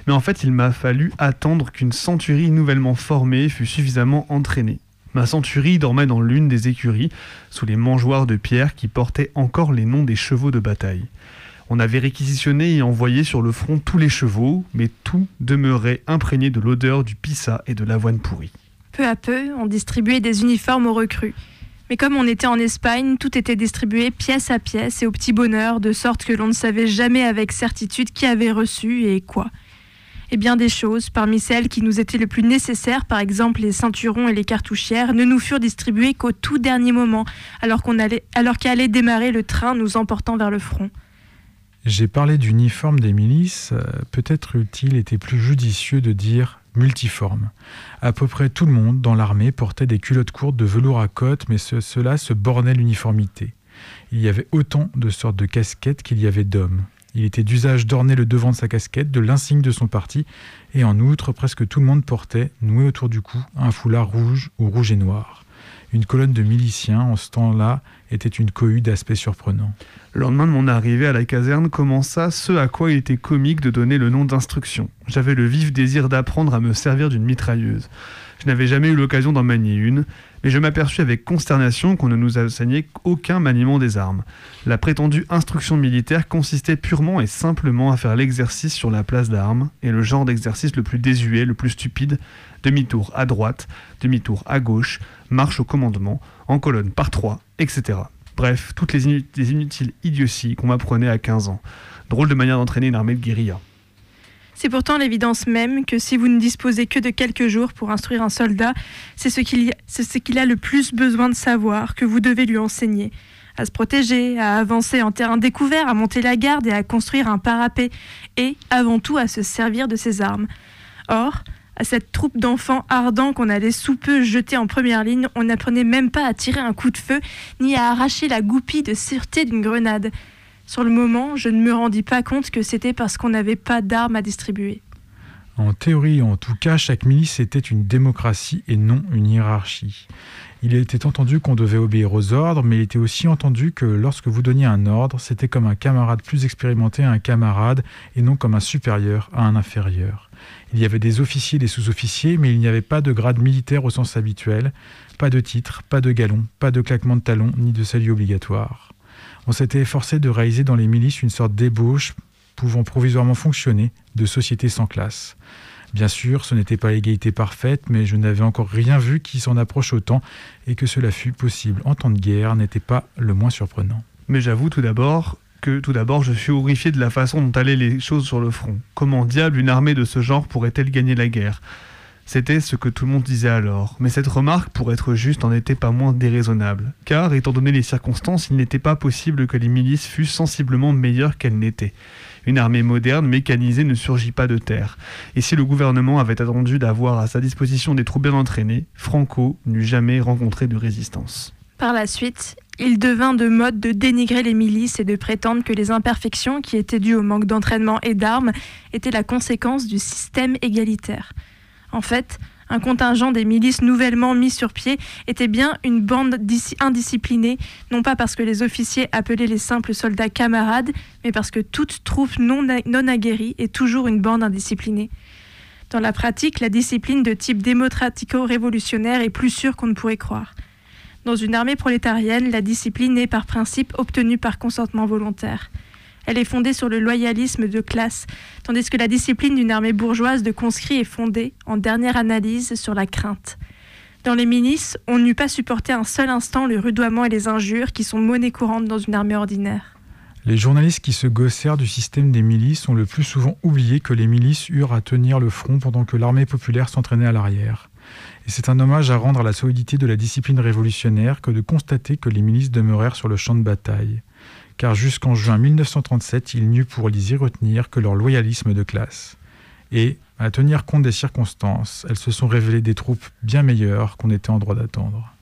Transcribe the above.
Mais en fait, il m'a fallu attendre qu'une centurie nouvellement formée fût suffisamment entraînée. Ma centurie dormait dans l'une des écuries, sous les mangeoires de pierre qui portaient encore les noms des chevaux de bataille. On avait réquisitionné et envoyé sur le front tous les chevaux, mais tout demeurait imprégné de l'odeur du pissa et de l'avoine pourrie. Peu à peu, on distribuait des uniformes aux recrues. Mais comme on était en Espagne, tout était distribué pièce à pièce et au petit bonheur, de sorte que l'on ne savait jamais avec certitude qui avait reçu et quoi. Et bien des choses, parmi celles qui nous étaient le plus nécessaires, par exemple les ceinturons et les cartouchières, ne nous furent distribuées qu'au tout dernier moment, alors qu'allait démarrer le train nous emportant vers le front. J'ai parlé d'uniforme des milices, peut-être eût-il été plus judicieux de dire multiforme. À peu près tout le monde dans l'armée portait des culottes courtes de velours à côtes, mais cela se bornait l'uniformité. Il y avait autant de sortes de casquettes qu'il y avait d'hommes. Il était d'usage d'orner le devant de sa casquette, de l'insigne de son parti, et en outre, presque tout le monde portait, noué autour du cou, un foulard rouge ou rouge et noir. Une colonne de miliciens, en ce temps-là, était une cohue d'aspect surprenant. Le lendemain de mon arrivée à la caserne commença ce à quoi il était comique de donner le nom d'instruction. J'avais le vif désir d'apprendre à me servir d'une mitrailleuse. Je n'avais jamais eu l'occasion d'en manier une, mais je m'aperçus avec consternation qu'on ne nous enseignait aucun maniement des armes. La prétendue instruction militaire consistait purement et simplement à faire l'exercice sur la place d'armes, et le genre d'exercice le plus désuet, le plus stupide, demi-tour à droite, demi-tour à gauche, marche au commandement, en colonne par trois, etc. Bref, toutes les inutiles idioties qu'on m'apprenait à 15 ans. Drôle de manière d'entraîner une armée de guérilla. C'est pourtant l'évidence même que si vous ne disposez que de quelques jours pour instruire un soldat, c'est ce qu'il a le plus besoin de savoir, que vous devez lui enseigner. À se protéger, à avancer en terrain découvert, à monter la garde et à construire un parapet. Et, avant tout, à se servir de ses armes. Or, à cette troupe d'enfants ardents qu'on allait sous peu jeter en première ligne, on n'apprenait même pas à tirer un coup de feu, ni à arracher la goupille de sûreté d'une grenade. Sur le moment, je ne me rendis pas compte que c'était parce qu'on n'avait pas d'armes à distribuer. En théorie, en tout cas, chaque milice était une démocratie et non une hiérarchie. Il était entendu qu'on devait obéir aux ordres, mais il était aussi entendu que lorsque vous donniez un ordre, c'était comme un camarade plus expérimenté à un camarade et non comme un supérieur à un inférieur. Il y avait des officiers et des sous-officiers, mais il n'y avait pas de grade militaire au sens habituel, pas de titre, pas de galon, pas de claquement de talons, ni de salut obligatoire. On s'était efforcé de réaliser dans les milices une sorte d'ébauche pouvant provisoirement fonctionner de société sans classe. Bien sûr, ce n'était pas l'égalité parfaite, mais je n'avais encore rien vu qui s'en approche autant, et que cela fût possible en temps de guerre n'était pas le moins surprenant. Mais j'avoue tout d'abord, je suis horrifié de la façon dont allaient les choses sur le front. Comment diable une armée de ce genre pourrait-elle gagner la guerre ? C'était ce que tout le monde disait alors, mais cette remarque, pour être juste, n'en était pas moins déraisonnable. Car, étant donné les circonstances, il n'était pas possible que les milices fussent sensiblement meilleures qu'elles n'étaient. Une armée moderne, mécanisée, ne surgit pas de terre. Et si le gouvernement avait attendu d'avoir à sa disposition des troupes bien entraînées, Franco n'eût jamais rencontré de résistance. Par la suite, il devint de mode de dénigrer les milices et de prétendre que les imperfections qui étaient dues au manque d'entraînement et d'armes étaient la conséquence du système égalitaire. En fait, un contingent des milices nouvellement mis sur pied était bien une bande indisciplinée, non pas parce que les officiers appelaient les simples soldats camarades, mais parce que toute troupe non aguerrie est toujours une bande indisciplinée. Dans la pratique, la discipline de type démocratico-révolutionnaire est plus sûre qu'on ne pourrait croire. Dans une armée prolétarienne, la discipline est par principe obtenue par consentement volontaire. Elle est fondée sur le loyalisme de classe, tandis que la discipline d'une armée bourgeoise de conscrits est fondée, en dernière analyse, sur la crainte. Dans les milices, on n'eût pas supporté un seul instant le rudoiement et les injures qui sont monnaie courante dans une armée ordinaire. Les journalistes qui se gossèrent du système des milices ont le plus souvent oublié que les milices eurent à tenir le front pendant que l'armée populaire s'entraînait à l'arrière. Et c'est un hommage à rendre à la solidité de la discipline révolutionnaire que de constater que les milices demeurèrent sur le champ de bataille. Car jusqu'en juin 1937, il n'y eut pour les y retenir que leur loyalisme de classe. Et, à tenir compte des circonstances, elles se sont révélées des troupes bien meilleures qu'on était en droit d'attendre.